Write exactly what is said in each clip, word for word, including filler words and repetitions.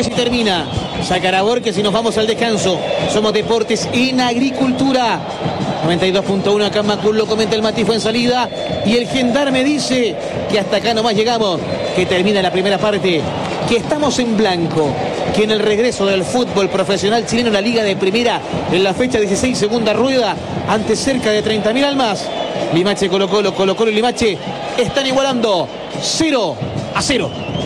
Borges y termina. Sacará Borges y nos vamos al descanso. Somos Deportes en Agricultura. noventa y dos punto uno acá en Macul, lo comenta el Mati, fue en salida. Y el gendarme dice que hasta acá nomás llegamos, que termina la primera parte, que estamos en blanco, que en el regreso del fútbol profesional chileno, la Liga de Primera, en la fecha dieciséis, segunda rueda, ante cerca de treinta mil almas, Limache, Colo Colo, Colo Colo y Limache están igualando cero a cero.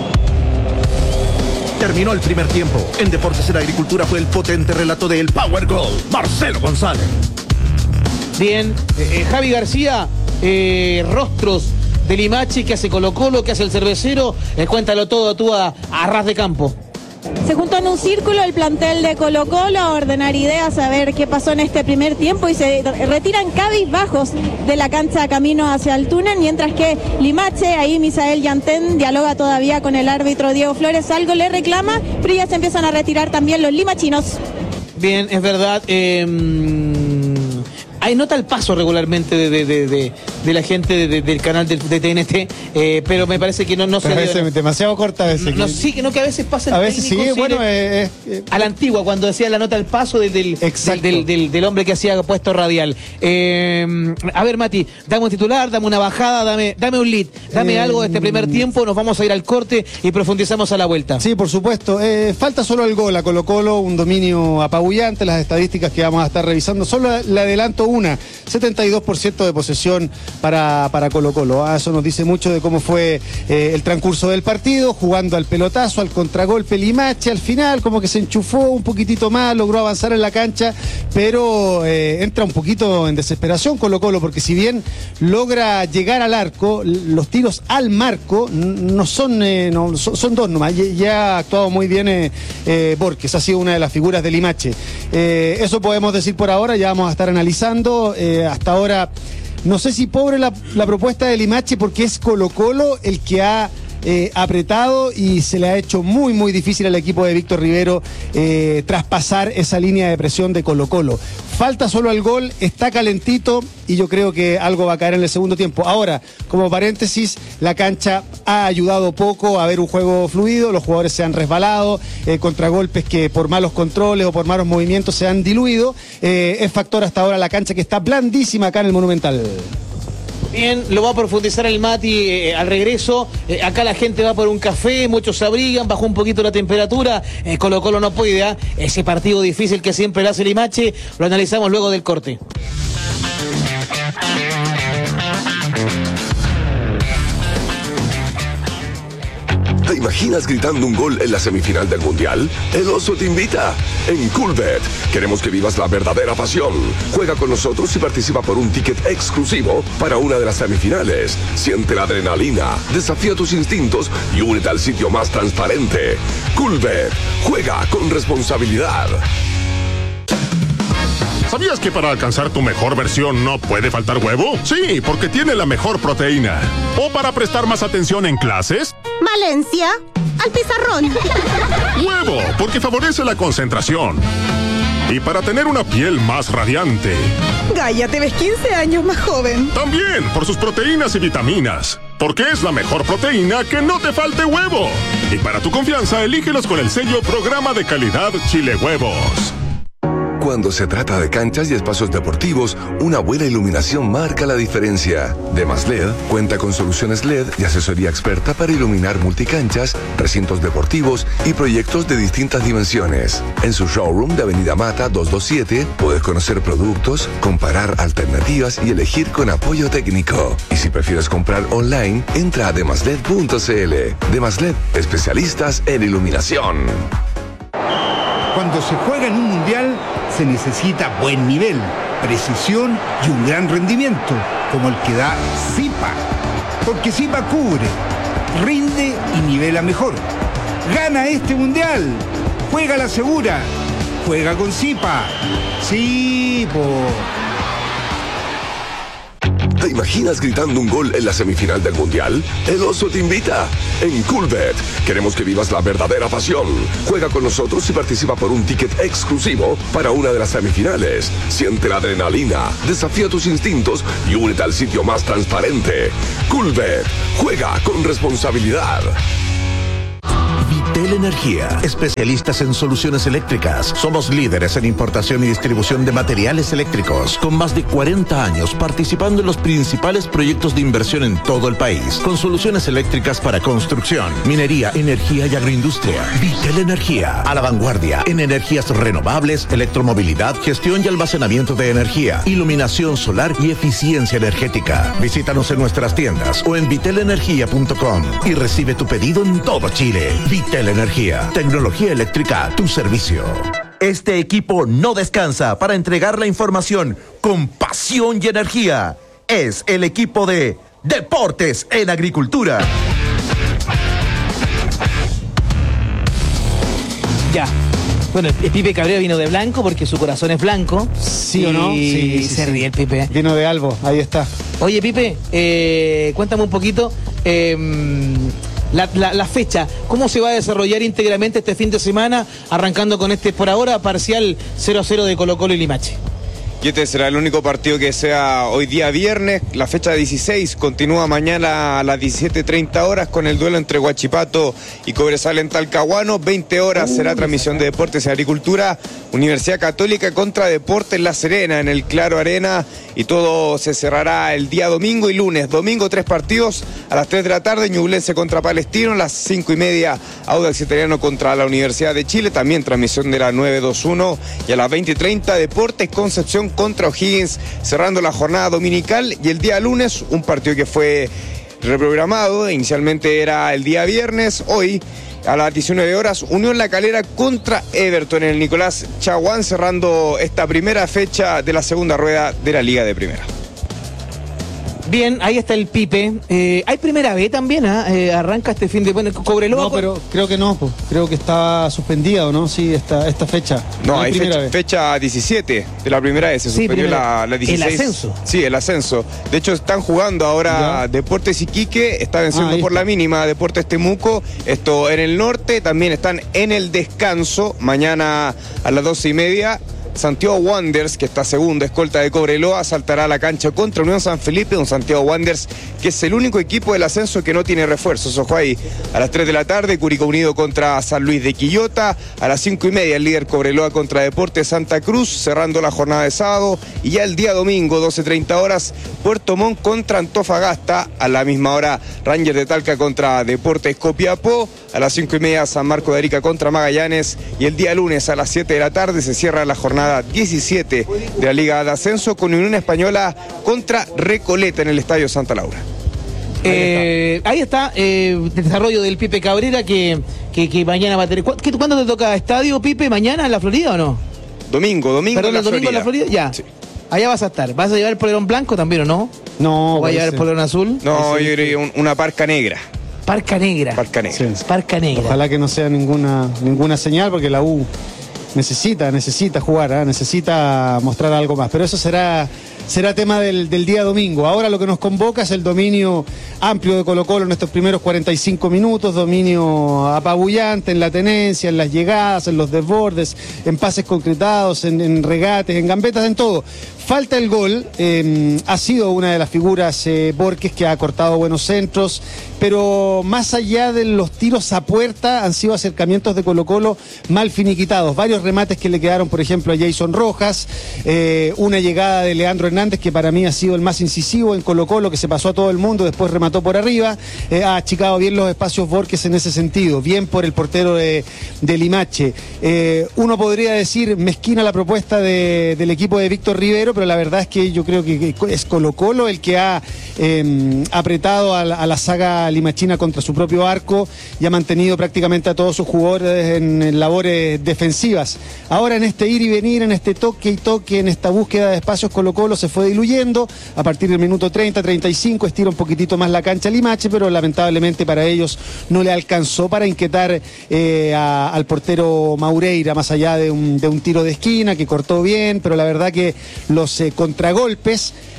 Terminó el primer tiempo. En Deportes en Agricultura fue el potente relato del Power Goal, Marcelo González. Bien, eh, Javi García, eh, rostros de Limache, que hace Colo Colo, que hace el cervecero, eh, cuéntalo todo tú a, a ras de campo. Se juntó en un círculo el plantel de Colo Colo a ordenar ideas, a ver qué pasó en este primer tiempo y se retiran cabizbajos de la cancha camino hacia el túnel, mientras que Limache, ahí Misael Yantén dialoga todavía con el árbitro Diego Flores, algo le reclama, pero ya se empiezan a retirar también los limachinos. Bien, es verdad, eh... hay nota el paso regularmente de, de, de, de, de la gente de, de, del canal de, de T N T, eh, pero me parece que no, no se... A veces, demasiado corta a veces. No, no, sí, que no, que a veces pasa el A veces técnico, sí, bueno... Eh, eh, a la antigua, cuando decía la nota el paso del, del, del, del, del, del hombre que hacía puesto radial. Eh, a ver, Mati, dame un titular, dame una bajada, dame, dame un lead, dame eh, algo de este primer tiempo, nos vamos a ir al corte y profundizamos a la vuelta. Sí, por supuesto. Eh, falta solo el gol a Colo Colo, un dominio apabullante, las estadísticas que vamos a estar revisando. Solo le adelanto una, setenta y dos por ciento de posesión para, para Colo Colo. Ah, eso nos dice mucho de cómo fue eh, el transcurso del partido, jugando al pelotazo, al contragolpe Limache, al final como que se enchufó un poquitito más, logró avanzar en la cancha, pero eh, entra un poquito en desesperación Colo Colo, porque si bien logra llegar al arco, los tiros al marco no son, eh, no, son, son dos nomás. Ya, ya ha actuado muy bien eh, eh, Borges, ha sido una de las figuras de Limache. Eh, eso podemos decir por ahora, ya vamos a estar analizando. Eh, hasta ahora, no sé si pobre la, la propuesta de Limache, porque es Colo Colo el que ha eh, apretado y se le ha hecho muy muy difícil al equipo de Víctor Rivero eh, traspasar esa línea de presión de Colo Colo. Falta solo el gol, está calentito y yo creo que algo va a caer en el segundo tiempo. Ahora, como paréntesis, la cancha ha ayudado poco a ver un juego fluido, los jugadores se han resbalado, eh, contragolpes que por malos controles o por malos movimientos se han diluido. Eh, es factor hasta ahora la cancha, que está blandísima acá en el Monumental. Bien, lo va a profundizar el Mati eh, al regreso. Eh, acá la gente va por un café, muchos se abrigan, bajó un poquito la temperatura. Eh, Colo Colo no puede, ¿eh? Ese partido difícil que siempre le hace Limache, lo analizamos luego del corte. ¿Te imaginas gritando un gol en la semifinal del Mundial? El Oso te invita. En Coolbet queremos que vivas la verdadera pasión. Juega con nosotros y participa por un ticket exclusivo para una de las semifinales. Siente la adrenalina, desafía tus instintos y únete al sitio más transparente. Coolbet. Juega con responsabilidad. ¿Sabías que para alcanzar tu mejor versión no puede faltar huevo? Sí, porque tiene la mejor proteína. ¿O para prestar más atención en clases? Valencia, al pizarrón. Huevo, porque favorece la concentración. Y para tener una piel más radiante. Gaia, te ves quince años más joven. También por sus proteínas y vitaminas. Porque es la mejor proteína que no te falte huevo. Y para tu confianza, elígelos con el sello Programa de Calidad Chile Huevos. Cuando se trata de canchas y espacios deportivos, una buena iluminación marca la diferencia. Demas L E D cuenta con soluciones L E D y asesoría experta para iluminar multicanchas, recintos deportivos y proyectos de distintas dimensiones. En su showroom de Avenida Mata doscientos veintisiete puedes conocer productos, comparar alternativas y elegir con apoyo técnico. Y si prefieres comprar online, entra a demasled punto cl. Demas L E D, especialistas en iluminación. Cuando se juega en un mundial, se necesita buen nivel, precisión y un gran rendimiento, como el que da Zipa. Porque Zipa cubre, rinde y nivela mejor. Gana este mundial, juega la segura, juega con Zipa. Sí, po. ¿Te imaginas gritando un gol en la semifinal del Mundial? El Oso te invita. En Coolbet queremos que vivas la verdadera pasión. Juega con nosotros y participa por un ticket exclusivo para una de las semifinales. Siente la adrenalina, desafía tus instintos y únete al sitio más transparente. Coolbet. Juega con responsabilidad. Vitel Energía, especialistas en soluciones eléctricas. Somos líderes en importación y distribución de materiales eléctricos, con más de cuarenta años participando en los principales proyectos de inversión en todo el país, con soluciones eléctricas para construcción, minería, energía y agroindustria. Vitel Energía, a la vanguardia en energías renovables, electromovilidad, gestión y almacenamiento de energía, iluminación solar y eficiencia energética. Visítanos en nuestras tiendas o en vitel energía punto com y recibe tu pedido en todo Chile. Vitel Energía, tecnología eléctrica a tu servicio. Este equipo no descansa para entregar la información con pasión y energía. Es el equipo de Deportes en Agricultura. Ya. Bueno, el Pipe Cabrera vino de blanco porque su corazón es blanco. ¿Sí y o no? Sí, sí, se sí. ríe el Pipe. Vino de Albo, ahí está. Oye, Pipe, eh, cuéntame un poquito eh, la, la, la fecha. ¿Cómo se va a desarrollar íntegramente este fin de semana, arrancando con este, por ahora, parcial cero a cero de Colo-Colo y Limache? Y este será el único partido que sea hoy día viernes. La fecha dieciséis continúa mañana a las diecisiete treinta horas con el duelo entre Huachipato y Cobresal en Talcahuano. veinte horas será transmisión de Deportes y Agricultura. Universidad Católica contra Deportes La Serena en el Claro Arena. Y todo se cerrará el día domingo y lunes. Domingo tres partidos a las tres de la tarde. Ñublense contra Palestino. A las cinco y media Audax Italiano contra la Universidad de Chile. También transmisión de la nueve dos uno. Y a las veinte treinta Deportes Concepción contra O'Higgins, cerrando la jornada dominical. Y el día lunes, un partido que fue reprogramado, inicialmente era el día viernes. Hoy, a las diecinueve horas, Unión La Calera contra Everton en el Nicolás Chaguán, cerrando esta primera fecha de la segunda rueda de la Liga de Primera. Bien, ahí está el Pipe. Eh, ¿Hay primera B también? ¿Ah? Eh, arranca este fin de... Bueno, Cobreloa... No, pero creo que no, pues. Creo que está suspendida, ¿o no? Sí, esta, esta fecha. No, hay primera fecha, vez. fecha diecisiete de la primera vez. Se Sí, suspendió primera- la, la dieciséis. el ascenso. Sí, el ascenso. De hecho, están jugando ahora Ya. Deportes Iquique, está venciendo Ah, ahí por está. la mínima Deportes Temuco. Esto en el norte, también están en el descanso. Mañana a las doce y media. Santiago Wanderers, que está segundo, escolta de Cobreloa, saltará a la cancha contra Unión San Felipe, un Santiago Wanderers que es el único equipo del ascenso que no tiene refuerzos. Ojo ahí, a las tres de la tarde, Curicó Unido contra San Luis de Quillota, a las cinco y media el líder Cobreloa contra Deportes Santa Cruz, cerrando la jornada de sábado, y ya el día domingo, doce treinta horas, Puerto Montt contra Antofagasta, a la misma hora Rangers de Talca contra Deportes Copiapó, a las cinco y media San Marco de Arica contra Magallanes, y el día lunes a las siete de la tarde se cierra la jornada diecisiete de la Liga de Ascenso con Unión Española contra Recoleta en el Estadio Santa Laura. Eh, ahí está, eh, el desarrollo del Pipe Cabrera que, que, que mañana va a tener... ¿Cu- qué- ¿Cuándo te toca estadio, Pipe? ¿Mañana en la Florida o no? Domingo, domingo Perdón, en la el domingo en la Florida, ya. Sí. Allá vas a estar. ¿Vas a llevar el polerón blanco también o no? No, ¿O vas a llevar el parece. polerón azul? No, yo creo que un- una parca negra. Parca negra. Parca negra. Sí. Parca negra. Ojalá que no sea ninguna, ninguna señal, porque la U necesita, necesita jugar, ¿eh? Necesita mostrar algo más. Pero eso será, será tema del, del día domingo. Ahora lo que nos convoca es el dominio amplio de Colo-Colo en estos primeros cuarenta y cinco minutos, dominio apabullante en la tenencia, en las llegadas, en los desbordes, en pases concretados, en, en regates, en gambetas, en todo. Falta el gol, eh, ha sido una de las figuras eh, Borges que ha cortado buenos centros, pero más allá de los tiros a puerta han sido acercamientos de Colo-Colo mal finiquitados. Varios remates que le quedaron, por ejemplo, a Jason Rojas, eh, una llegada de Leandro Hernández que para mí ha sido el más incisivo en Colo-Colo, que se pasó a todo el mundo, después remató por arriba, eh, ha achicado bien los espacios Borges en ese sentido, bien por el portero de, de Limache. Eh, uno podría decir mezquina la propuesta de, del equipo de Víctor Rivero, pero la verdad es que yo creo que es Colo-Colo el que ha eh, apretado a la, a la saga limachina contra su propio arco y ha mantenido prácticamente a todos sus jugadores en, en labores defensivas. Ahora en este ir y venir, en este toque y toque, en esta búsqueda de espacios, Colo-Colo se fue diluyendo. A partir del minuto treinta, treinta y cinco estira un poquitito más la cancha Limache, pero lamentablemente para ellos no le alcanzó para inquietar eh, a, al portero Maureira, más allá de un, de un tiro de esquina que cortó bien, pero la verdad que los eh, contragolpes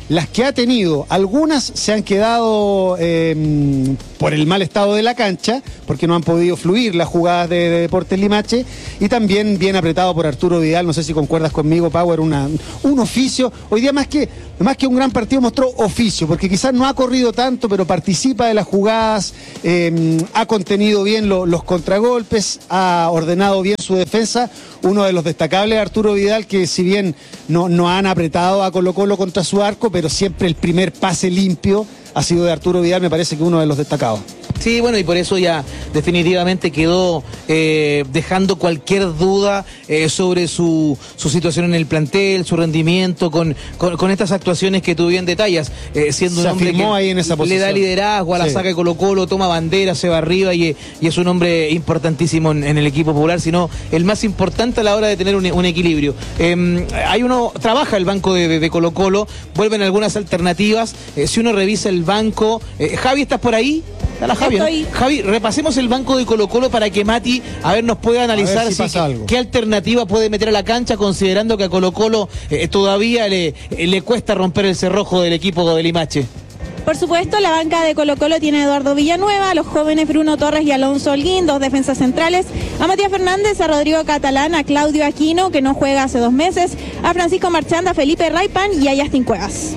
las que ha tenido, algunas se han quedado eh, por el mal estado de la cancha, porque no han podido fluir las jugadas de, de Deportes Limache, y también bien apretado por Arturo Vidal. No sé si concuerdas conmigo, Power, una, un oficio. Hoy día más que, más que un gran partido mostró oficio, porque quizás no ha corrido tanto, pero participa de las jugadas, eh, ha contenido bien lo, los contragolpes, ha ordenado bien su defensa. Uno de los destacables, Arturo Vidal, que si bien no, no han apretado a Colo Colo contra su arco, pero siempre el primer pase limpio ha sido de Arturo Vidal, me parece que uno de los destacados. Sí, bueno, y por eso ya definitivamente quedó eh, dejando cualquier duda eh, sobre su, su situación en el plantel, su rendimiento, con, con, con estas actuaciones que tú bien detallas, eh, siendo Se un hombre que ahí en esa le posición. da liderazgo a la Sí. saca de Colo Colo, toma bandera, se va arriba y, y es un hombre importantísimo en, en el equipo popular, sino el más importante a la hora de tener un, un equilibrio. Eh, hay uno, trabaja el banco de, de, de Colo Colo, vuelven algunas alternativas, eh, si uno revisa el banco, eh, Javi, ¿estás por ahí? Está la Javi, ¿no? Javi, repasemos el banco de Colo Colo para que Mati, a ver, nos pueda analizar A ver si si pasa qué, algo. qué alternativa puede meter a la cancha, considerando que a Colo Colo eh, todavía le, le cuesta romper el cerrojo del equipo de Limache. Por supuesto, la banca de Colo Colo tiene a Eduardo Villanueva, a los jóvenes Bruno Torres y Alonso Holguín, dos defensas centrales, a Matías Fernández, a Rodrigo Catalán, a Claudio Aquino, que no juega hace dos meses, a Francisco Marchand, a Felipe Raipan y a Justin Cuevas.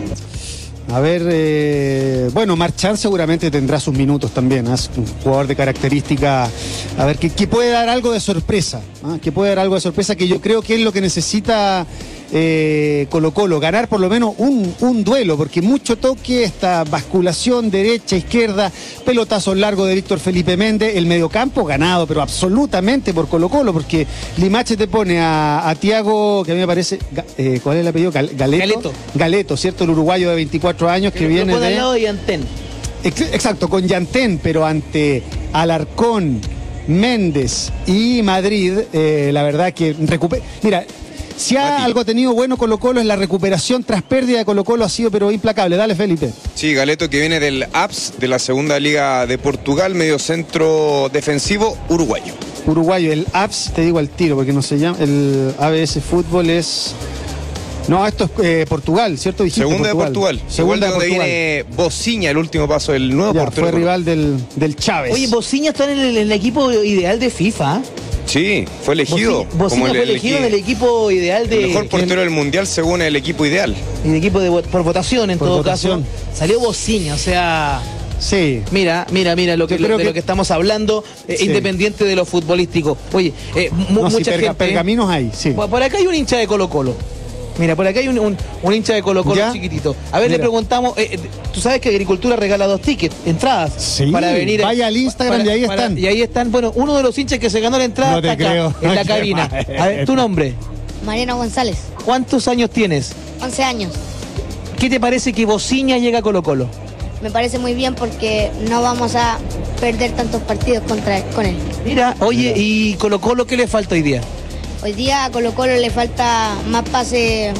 A ver, eh, bueno, Marchand seguramente tendrá sus minutos también, ¿eh? Es un jugador de característica, a ver, que, que puede dar algo de sorpresa, ¿eh? que puede dar algo de sorpresa, que yo creo que es lo que necesita eh, Colo Colo, ganar por lo menos un, un duelo, porque mucho toque, esta basculación derecha, izquierda, pelotazos largos de Víctor Felipe Méndez, el mediocampo ganado, pero absolutamente por Colo Colo, porque Limache te pone a, a Tiago, que a mí me parece, eh, ¿cuál es el apellido? Gal- Galeto. Galeto. Galeto, ¿cierto? El uruguayo de veinticuatro años que Lo viene pone al de... lado de Yantén. Ex- Exacto, con Yantén, pero ante Alarcón, Méndez y Madrid, eh, la verdad que recupera... Mira, si ha Mati. algo tenido bueno Colo Colo es la recuperación tras pérdida de Colo Colo, ha sido pero implacable. Dale, Felipe. Sí, Galeto, que viene del A P S de la Segunda Liga de Portugal, medio centro defensivo uruguayo. Uruguayo, el A P S, te digo al tiro, porque no se llama, el A B S Fútbol es... No, esto es eh, Portugal, ¿cierto? Dijiste, Segunda de Portugal. Segunda de Igual de donde Portugal. viene Bociña, el último paso del nuevo Ya, portero. fue rival del, del Chávez. Oye, Bociña está en el, en el equipo ideal de FIFA. Sí, fue elegido. Bociña, Bociña como el, fue elegido en el equipo ideal de... el mejor portero del mundial según el equipo ideal. El equipo de, por votación, en Por todo votación. caso. Salió Bociña, o sea... Sí. Mira, mira, mira lo que, Yo creo lo, de que- lo que estamos hablando, eh, Sí. independiente de lo futbolístico. Oye, eh, mu- No, sí, mucha perga- gente... pergaminos hay, sí. Por por acá hay un hincha de Colo Colo. Mira, por acá hay un, un- un hincha de Colo Colo ¿Ya? chiquitito. A ver, Mira. le preguntamos, eh, eh, tú sabes que Agricultura regala dos tickets, entradas. Sí, para venir. vaya al Instagram y ahí están. Y ahí están, bueno, uno de los hinchas que se ganó la entrada No te está acá, creo. en la Qué cabina. mal. A ver, tu nombre. Mariano González, ¿Cuántos años tienes? once años. ¿Qué te parece que Bociña llega a Colo Colo? Me parece muy bien porque no vamos a perder tantos partidos contra con él. Mira, oye, ¿y Colo Colo qué le falta hoy día? Hoy día a Colo Colo le falta más pase,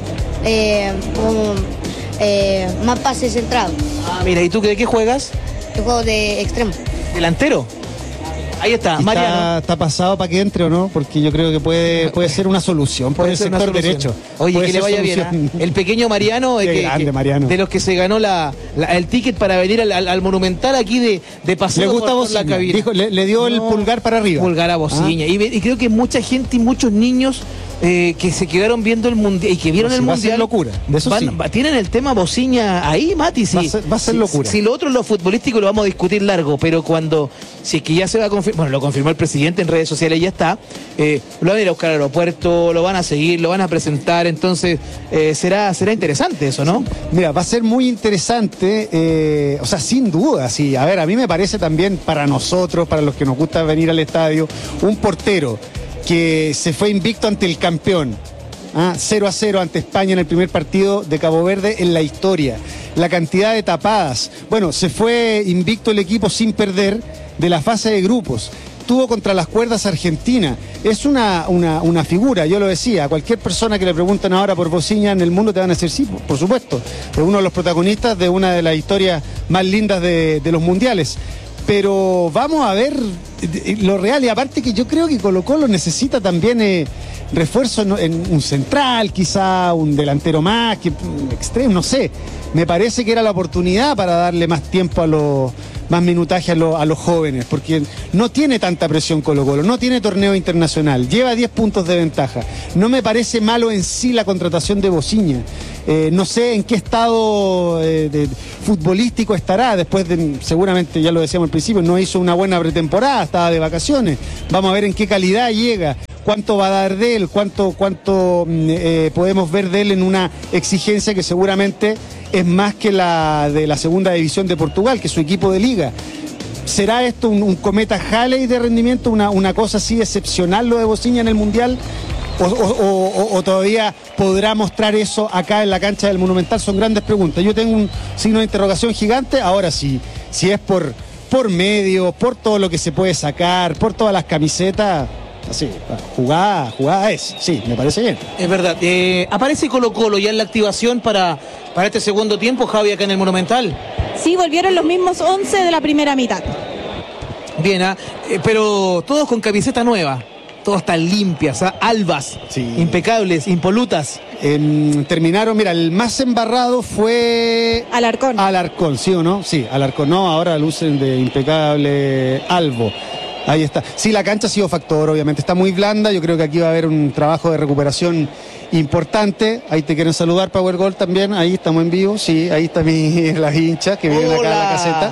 eh, como, eh, más pase centrado. Ah, mira, ¿y tú de qué juegas? Yo juego de extremo. ¿Delantero? Ahí está, Y Mariano. Está, está pasado para que entre o no, porque yo creo que puede, puede ser una solución por el ser una sector solución. derecho. Oye, Puede que le ser vaya bien. solución. ¿Ah? El pequeño Mariano, eh, Qué que- grande, que- Mariano. de los que se ganó la, la- el ticket para venir al, al- al Monumental aquí de, de paseo Le gusta por, por Bociña. la cabina. Dijo, le, le dio el No, pulgar para arriba. Pulgar a Bociña. Y, ve- y creo que mucha gente y muchos niños eh, que se quedaron viendo el mundial y que vieron No, el sí, va a ser mundial. locura, de eso van- sí. va- tienen el tema Bociña ahí, Mati. Sí. Va a ser- va a ser Si- locura. Si lo otro, lo futbolístico, lo vamos a discutir largo, pero cuando, si es que ya se va a confirmar, bueno, lo confirmó el presidente en redes sociales, ya está, eh, lo van a ir a buscar al aeropuerto, lo van a seguir, lo van a presentar, entonces eh, será, será interesante eso, ¿no? Mira, va a ser muy interesante, eh, o sea, sin duda, sí. A ver, a mí me parece también para nosotros, para los que nos gusta venir al estadio, un portero que se fue invicto ante el campeón. Ah, cero a cero ante España en el primer partido de Cabo Verde en la historia. La cantidad de tapadas. Bueno, se fue invicto el equipo sin perder de la fase de grupos. Tuvo contra las cuerdas Argentina. Es una, una, una figura, yo lo decía. A cualquier persona que le preguntan ahora por Bociña en el mundo te van a decir sí, por, por supuesto. Es uno de los protagonistas de una de las historias más lindas de, de los mundiales. pero vamos a ver lo real. Y aparte que yo creo que Colo-Colo necesita también eh, refuerzo en, en un central, quizá un delantero más, que un extremo, no sé. Me parece que era la oportunidad para darle más tiempo a los, más minutaje a, lo, a los jóvenes, porque no tiene tanta presión Colo-Colo, no tiene torneo internacional, lleva diez puntos de ventaja. No me parece malo en sí la contratación de Bociña. Eh, no sé en qué estado eh, de, futbolístico estará después de, seguramente, ya lo decíamos al principio, no hizo una buena pretemporada, estaba de vacaciones. Vamos a ver en qué calidad llega, cuánto va a dar de él, cuánto, cuánto eh, podemos ver de él en una exigencia que seguramente es más que la de la segunda división de Portugal, que es su equipo de liga. ¿Será esto un, un cometa Halley de rendimiento, una, una cosa así excepcional lo de Bociña en el Mundial? O, o, o, o todavía podrá mostrar eso acá en la cancha del Monumental? Son grandes preguntas. Yo tengo un signo de interrogación gigante. Ahora sí, si es por, por medio, por todo lo que se puede sacar, por todas las camisetas, así, jugada, jugada es, sí, me parece bien. Es verdad. Eh, ¿Aparece Colo-Colo ya en la activación para, para este segundo tiempo, Javi, acá en el Monumental? Sí, volvieron los mismos once de la primera mitad. Bien, ¿eh? Eh, pero todos con camiseta nueva. Todas están limpias, ¿eh? Albas, sí. Impecables, impolutas. Eh, terminaron, mira, el más embarrado fue... Alarcón. Alarcón, ¿sí o no? Sí, Alarcón, no, ahora lucen de impecable Albo. Ahí está. Sí, la cancha ha sido factor, obviamente. Está muy blanda. Yo creo que aquí va a haber un trabajo de recuperación importante. Ahí te quieren saludar, Power Gold también. Ahí estamos en vivo. Sí, ahí está mi, las hinchas que vienen acá a la caseta.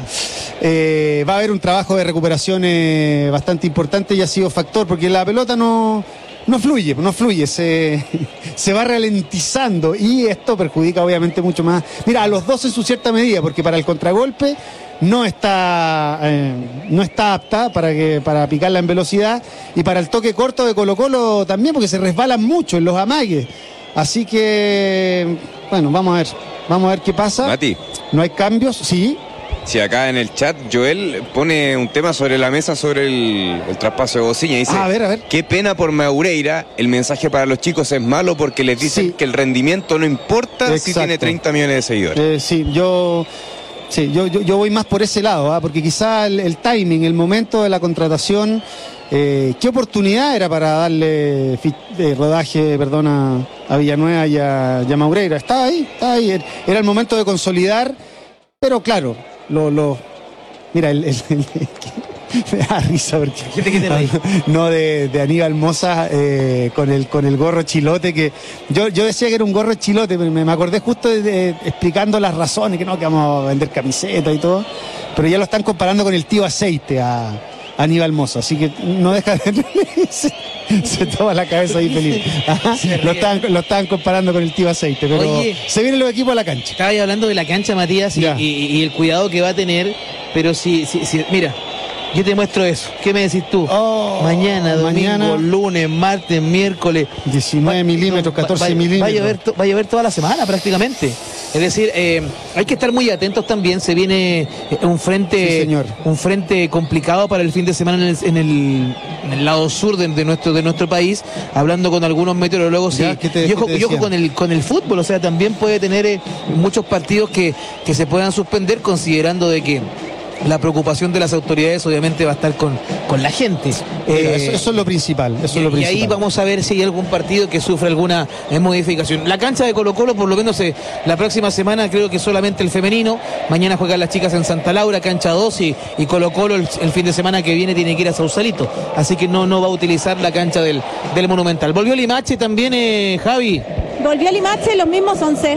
Eh, va a haber un trabajo de recuperación eh, bastante importante y ha sido factor porque la pelota no, no fluye, no fluye, se, se va ralentizando y esto perjudica obviamente mucho más. Mira, a los dos en su cierta medida, porque para el contragolpe no está, eh, no está apta para, que, para picarla en velocidad, y para el toque corto de Colo-Colo también, porque se resbalan mucho en los amagues. Así que, bueno, vamos a ver, vamos a ver qué pasa. Mati. No hay cambios, sí. Sí, acá en el chat Joel pone un tema sobre la mesa sobre el, el traspaso de Bociña. Dice, ah, a ver, a ver. Qué pena por Maureira, el mensaje para los chicos es malo porque les dicen sí. que el rendimiento no importa. Exacto. Si tiene treinta millones de seguidores. Eh, sí, yo... Sí, yo, yo, yo voy más por ese lado, ¿eh? Porque quizá el, el timing, el momento de la contratación, eh, qué oportunidad era para darle eh, rodaje, perdona, a Villanueva y a, y a Maureira. Estaba ahí, estaba ahí, era el momento de consolidar, pero claro, lo, lo mira, el, el, el, el me da risa porque ¿Qué te, qué te reí? No de, de Aníbal Mosa eh, con el con el gorro chilote, que yo, yo decía que era un gorro chilote, me, me acordé justo de, de, explicando las razones, que no, que vamos a vender camisetas y todo, pero ya lo están comparando con el tío aceite a, a Aníbal Mosa, así que no deja de se, se toma la cabeza ahí feliz. lo estaban lo estaban comparando con el tío aceite, pero Oye, se vienen los equipos a la cancha. Estaba hablando de la cancha, Matías, y, y, y el cuidado que va a tener, pero si, si, si mira, yo te muestro eso. ¿Qué me decís tú? Oh, mañana, domingo, mañana, lunes, martes, miércoles. diecinueve milímetros, catorce milímetros. Va a llover, va a llover toda la semana prácticamente. Es decir, eh, hay que estar muy atentos también. Se viene un frente, sí, señor. un frente complicado para el fin de semana en el, en el, en el lado sur de, de nuestro de nuestro país. Hablando con algunos meteorólogos, ya, y, te, y ojo, y ojo con el con el fútbol. O sea, también puede tener eh, muchos partidos que, que se puedan suspender, considerando de que la preocupación de las autoridades obviamente va a estar con, con la gente. Eh, eso, eso es lo principal. Eso y, es lo principal. Y ahí vamos a ver si hay algún partido que sufre alguna eh, modificación. La cancha de Colo-Colo, por lo menos eh, la próxima semana, creo que solamente el femenino. Mañana juegan las chicas en Santa Laura, cancha dos, y, y Colo-Colo el, el fin de semana que viene tiene que ir a Sausalito. Así que no, no va a utilizar la cancha del, del Monumental. ¿Volvió Limache también, eh, Javi? Volvió Limache, los mismos once.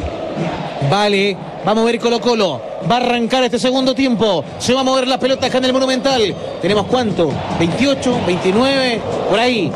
Vale, vamos a ver Colo-Colo. Va a arrancar este segundo tiempo. Se va a mover la pelota acá en el Monumental. ¿Tenemos cuánto? veintiocho, veintinueve, por ahí.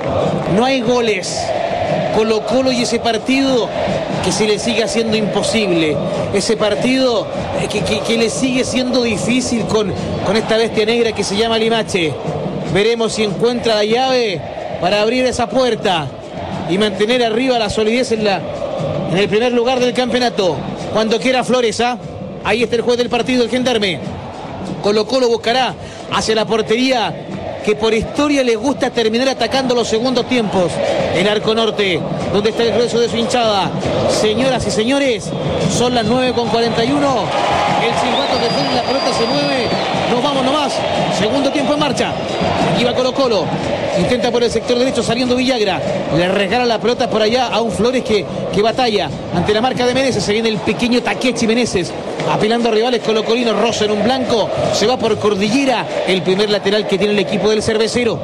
No hay goles. Colo-Colo y ese partido que se le sigue haciendo imposible. Ese partido que, que, que le sigue siendo difícil con, con esta bestia negra que se llama Limache. Veremos si encuentra la llave para abrir esa puerta y mantener arriba la solidez en, la, en el primer lugar del campeonato. Cuando quiera Flores, ¿ah? Ahí está el juez del partido, el gendarme. Colo-Colo buscará hacia la portería que por historia les gusta terminar atacando los segundos tiempos. El arco norte, donde está el grueso de su hinchada. Señoras y señores, son las nueve con cuarenta y uno. El silbato que tiene, la pelota se mueve. Nos vamos nomás. Segundo tiempo en marcha. Aquí va Colo Colo. Intenta por el sector derecho saliendo Villagra. Le regala la pelota por allá a un Flores que, que batalla ante la marca de Meneses. Se viene el pequeño Takechi Meneses. Apelando a rivales colocolinos. Rosa en un blanco. Se va por Cordillera. El primer lateral que tiene el equipo del Cervecero.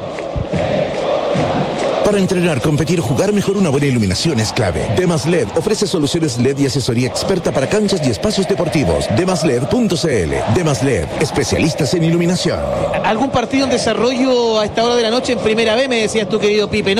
Para entrenar, competir, jugar mejor, una buena iluminación es clave. Demas L E D ofrece soluciones L E D y asesoría experta para canchas y espacios deportivos. demas led punto c l. Demas L E D, especialistas en iluminación. ¿Algún partido en desarrollo a esta hora de la noche en Primera B? Me decías tú, querido Pipe, ¿no?